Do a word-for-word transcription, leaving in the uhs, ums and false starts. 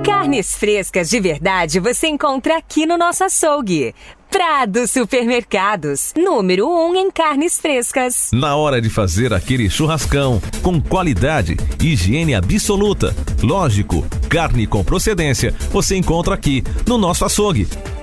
Carnes frescas de verdade você encontra aqui no nosso açougue. Prado Supermercados, número um em carnes frescas. Na hora de fazer aquele churrascão, com qualidade, higiene absoluta, lógico, carne com procedência, você encontra aqui no nosso açougue.